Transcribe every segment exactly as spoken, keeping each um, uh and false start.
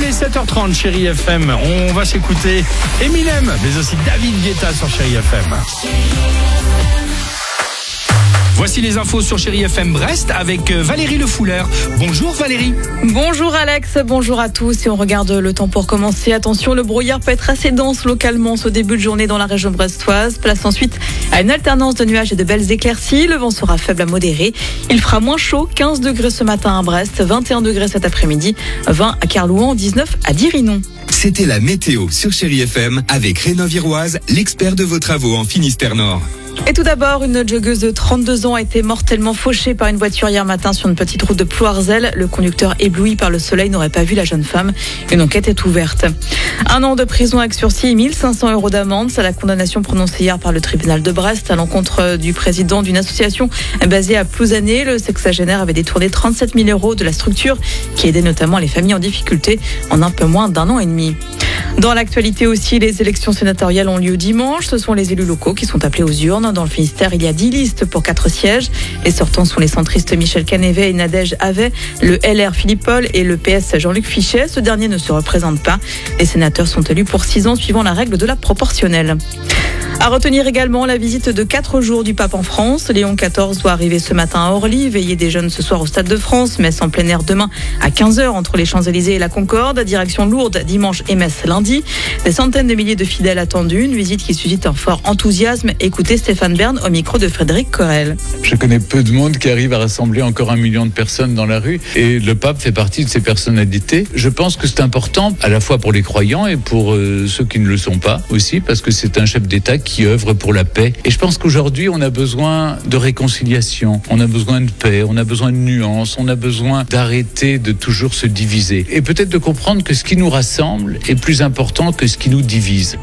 est sept heures trente, Chérie F M. On va s'écouter Eminem, mais aussi David Guetta sur Chérie F M. Voici les infos sur Chérie F M Brest avec Valérie Le Fouler. Bonjour Valérie. Bonjour Alex, bonjour à tous. Si on regarde le temps pour commencer, attention, le brouillard peut être assez dense localement ce début de journée dans la région brestoise. Place ensuite à une alternance de nuages et de belles éclaircies. Le vent sera faible à modéré. Il fera moins chaud, quinze degrés ce matin à Brest, vingt et un degrés cet après-midi, vingt à Carlouan, dix-neuf à Dirinon. C'était la météo sur Chérie F M avec Rénov-Iroise, l'expert de vos travaux en Finistère Nord. Et tout d'abord, une joggeuse de trente-deux ans a été mortellement fauchée par une voiture hier matin sur une petite route de Ploirzel. Le conducteur, ébloui par le soleil, n'aurait pas vu la jeune femme. Une enquête est ouverte. Un an de prison avec sursis et mille cinq cents euros d'amende. C'est la condamnation prononcée hier par le tribunal de Brest à l'encontre du président d'une association basée à Plouzané. Le sexagénaire avait détourné trente-sept mille euros de la structure qui aidait notamment les familles en difficulté en un peu moins d'un an et demi. Dans l'actualité aussi, les élections sénatoriales ont lieu dimanche. Ce sont les élus locaux qui sont appelés aux urnes. Dans le Finistère, il y a dix listes pour quatre sièges. Les sortants sont les centristes Michel Canévet et Nadège Havet, le L R Philippe Paul et le P S Jean-Luc Fichet. Ce dernier ne se représente pas. Les sénateurs sont élus pour six ans suivant la règle de la proportionnelle. À retenir également la visite de quatre jours du pape en France. Léon quatorze doit arriver ce matin à Orly. Veillée des jeunes ce soir au Stade de France. Messe en plein air demain à quinze heures entre les Champs-Élysées et la Concorde. Direction Lourdes dimanche et messe lundi. Des centaines de milliers de fidèles attendus. Une visite qui suscite un fort enthousiasme. Écoutez Stéphane Bern au micro de Frédéric Corel. Je connais peu de monde qui arrive à rassembler encore un million de personnes dans la rue. Et le pape fait partie de ces personnalités. Je pense que c'est important à la fois pour les croyants et pour euh, ceux qui ne le sont pas aussi, parce que c'est un chef d'État qui œuvre pour la paix. Et je pense qu'aujourd'hui, on a besoin de réconciliation, on a besoin de paix, on a besoin de nuances, on a besoin d'arrêter de toujours se diviser. Et peut-être de comprendre que ce qui nous rassemble est plus important que ce qui nous divise.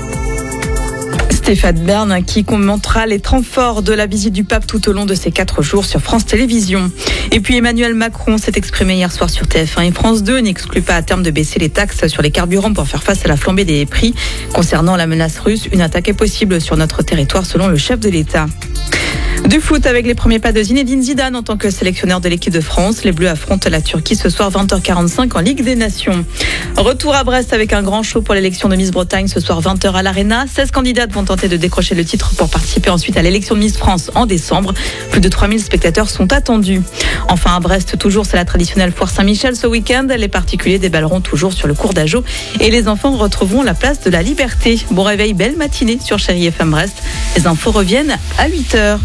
Stéphane Bern qui commentera les temps forts de la visite du pape tout au long de ces quatre jours sur France Télévisions. Et puis Emmanuel Macron s'est exprimé hier soir sur T F un et France deux, n'exclut pas à terme de baisser les taxes sur les carburants pour faire face à la flambée des prix. Concernant la menace russe, une attaque est possible sur notre territoire selon le chef de l'État. Du foot avec les premiers pas de Zinedine Zidane en tant que sélectionneur de l'équipe de France. Les Bleus affrontent la Turquie ce soir vingt heures quarante-cinq en Ligue des Nations. Retour à Brest avec un grand show pour l'élection de Miss Bretagne ce soir vingt heures à l'Arena. seize candidates vont tenter de décrocher le titre pour participer ensuite à l'élection de Miss France en décembre. Plus de trois mille spectateurs sont attendus. Enfin à Brest, toujours, c'est la traditionnelle foire Saint-Michel ce week-end. Les particuliers déballeront toujours sur le cours d'Ageau et les enfants retrouveront la place de la Liberté. Bon réveil, belle matinée sur Chérie F M Brest. Les infos reviennent à huit heures.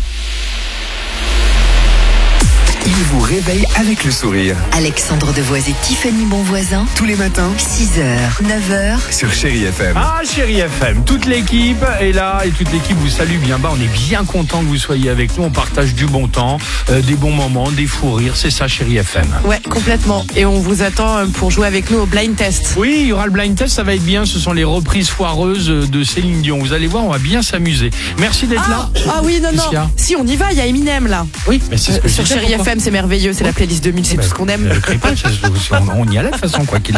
Il vous réveille avec le sourire. Alexandre Devoise et Tiffany Bonvoisin. Tous les matins, six heures, neuf heures. sur Chérie F M. Ah, Chérie F M, toute l'équipe est là et toute l'équipe vous salue bien bas. On est bien content que vous soyez avec nous. On partage du bon temps, euh, des bons moments, des fous rires. C'est ça, Chérie F M. Ouais, complètement. Et on vous attend pour jouer avec nous au blind test. Oui, il y aura le blind test, ça va être bien. Ce sont les reprises foireuses de Céline Dion. Vous allez voir, on va bien s'amuser. Merci d'être Ah, là. ah oui, non, Qu'est-ce qu'il y a non. Si, on y va, il y a Eminem là. Oui, mais c'est ce que Euh, je sur disais, Chérie pourquoi F M, c'est merveilleux. C'est la playlist deux mille, c'est Bah, tout ce qu'on aime. Ne le crie pas, on, on y allait de toute façon, quoi qu'il arrive.